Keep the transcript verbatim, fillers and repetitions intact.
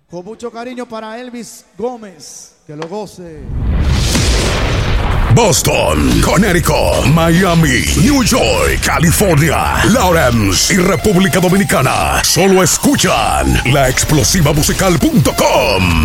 Con mucho cariño para Elvis Gómez. Que lo goce. Boston, Connecticut, Miami, New York, California, Lawrence y República Dominicana. Solo escuchan la explosiva musical punto com.